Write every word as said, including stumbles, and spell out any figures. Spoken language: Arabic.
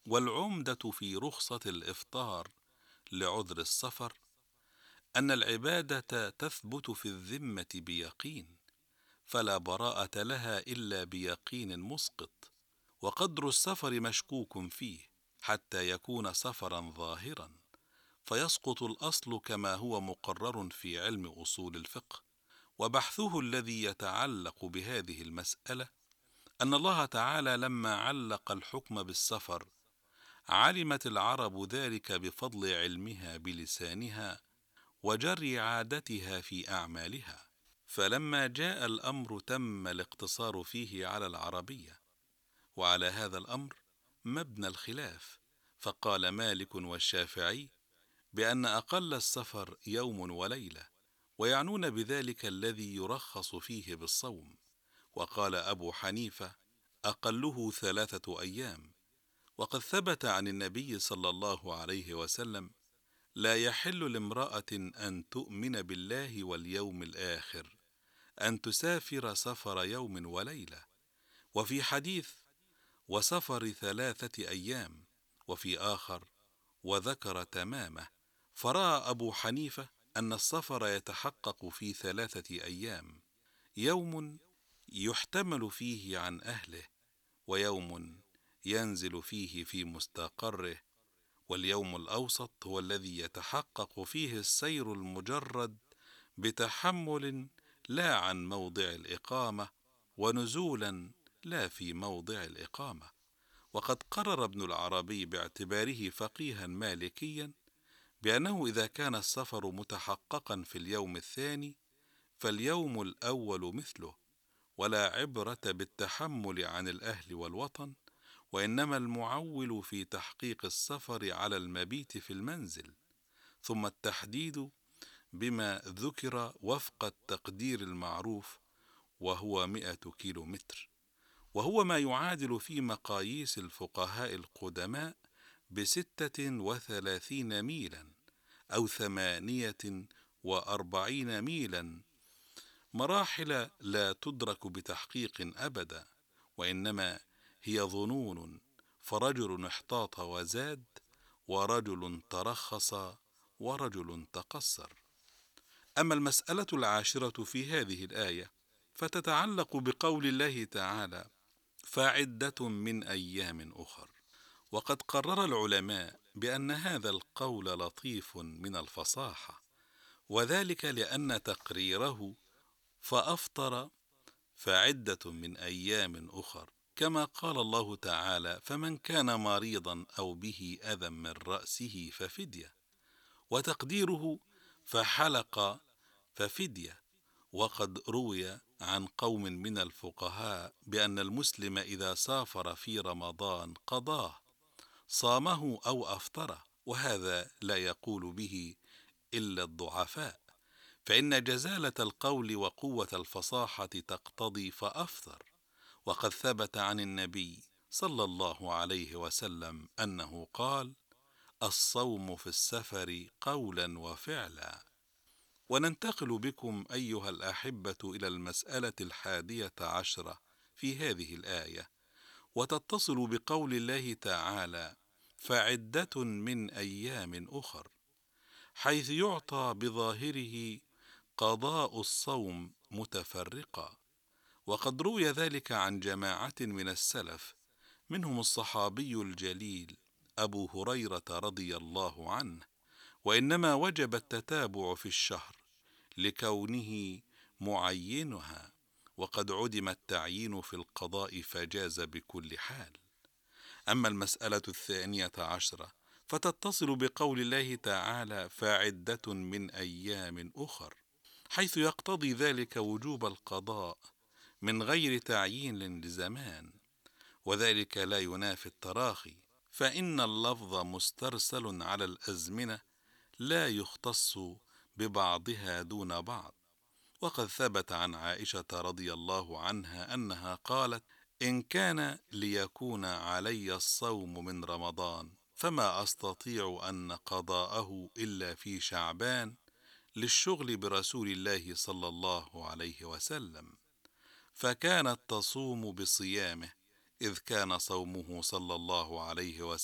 والعمدة في رخصة الإفطار لعذر السفر أن العبادة تثبت في الذمة بيقين، فلا براءة لها إلا بيقين مسقط، وقدر السفر مشكوك فيه حتى يكون سفرا ظاهرا، فيسقط الأصل كما هو مقرر في علم أصول الفقه. وبحثه الذي يتعلق بهذه المسألة أن الله تعالى لما علق الحكم بالسفر علمت العرب ذلك بفضل علمها بلسانها وجري عادتها في أعمالها، فلما جاء الأمر تم الاقتصار فيه على العربية. وعلى هذا الأمر مبنى الخلاف، فقال مالك والشافعي بأن أقل السفر يوم وليلة، ويعنون بذلك الذي يرخص فيه بالصوم. وقال أبو حنيفة أقله ثلاثة أيام. وقد ثبت عن النبي صلى الله عليه وسلم لا يحل لامرأة أن تؤمن بالله واليوم الآخر أن تسافر سفر يوم وليلة، وفي حديث وسفر ثلاثة أيام، وفي آخر وذكر تمامه. فرأى أبو حنيفة أن السفر يتحقق في ثلاثة أيام: يوم يحتمل فيه عن أهله، ويوم ينزل فيه في مستقره، واليوم الأوسط هو الذي يتحقق فيه السير المجرد بتحمل لا عن موضع الإقامة، ونزولا لا في موضع الإقامة. وقد قرر ابن العربي باعتباره فقيها مالكيا بأنه إذا كان السفر متحققا في اليوم الثاني فاليوم الأول مثله، ولا عبرة بالتحمل عن الأهل والوطن، وإنما المعول في تحقيق السفر على المبيت في المنزل، ثم التحديد بما ذكر وفق التقدير المعروف وهو مئة كيلو متر، وهو ما يعادل في مقاييس الفقهاء القدماء بستة وثلاثين ميلا أو ثمانية وأربعين ميلا، مراحل لا تدرك بتحقيق أبدا، وإنما هي ظنون، فرجل احتاط وزاد، ورجل ترخص، ورجل تقصر. أما المسألة العاشرة في هذه الآية فتتعلق بقول الله تعالى فعدة من أيام أخر. وقد قرر العلماء بأن هذا القول لطيف من الفصاحة، وذلك لأن تقريره فأفطر فعدة من أيام أخر، كما قال الله تعالى فمن كان مريضا أو به أذى من رأسه ففدية، وتقديره فحلق ففدية. وقد روي عن قوم من الفقهاء بأن المسلم إذا سافر في رمضان قضاه، صامه أو أفطره، وهذا لا يقول به إلا الضعفاء، فإن جزالة القول وقوة الفصاحة تقتضي فأفطر. وقد ثبت عن النبي صلى الله عليه وسلم أنه قال الصوم في السفر قولا وفعلا. وننتقل بكم أيها الأحبة إلى المسألة الحادية عشرة في هذه الآية، وتتصل بقول الله تعالى فعدة من أيام أخر، حيث يعطى بظاهره قضاء الصوم متفرقا. وقد روي ذلك عن جماعة من السلف، منهم الصحابي الجليل أبو هريرة رضي الله عنه، وإنما وجب التتابع في الشهر لكونه معينها، وقد عدم التعيين في القضاء فجاز بكل حال. أما المسألة الثانية عشرة فتتصل بقول الله تعالى فعدة من أيام أخر، حيث يقتضي ذلك وجوب القضاء من غير تعيين لزمان، وذلك لا ينافي التراخي، فإن اللفظ مسترسل على الأزمنة لا يختص ببعضها دون بعض. وقد ثبت عن عائشة رضي الله عنها أنها قالت إن كان ليكون علي الصوم من رمضان فما أستطيع أن قضاءه إلا في شعبان للشغل برسول الله صلى الله عليه وسلم، فكانت تصوم بصيامه، إذ كان صومه صلى الله عليه وسلم